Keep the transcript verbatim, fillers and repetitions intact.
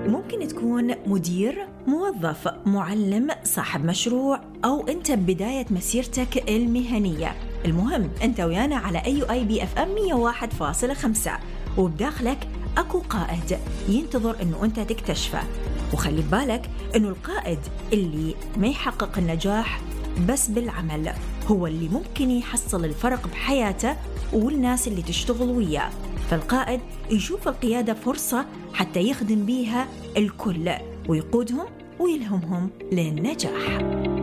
ممكن تكون مدير، موظف، معلم، صاحب مشروع، أو أنت ببداية مسيرتك المهنية. المهم أنت ويانا على أي آي بي إف إم مية وواحد فاصلة خمسة، وبداخلك أكو قائد ينتظر أنه أنت تكتشفه. وخلي بالك أنه القائد اللي ما يحقق النجاح بس بالعمل هو اللي ممكن يحصل الفرق بحياته والناس اللي تشتغل وياه. فالقائد يشوف القيادة فرصة حتى يخدم بيها الكل ويقودهم ويلهمهم للنجاح.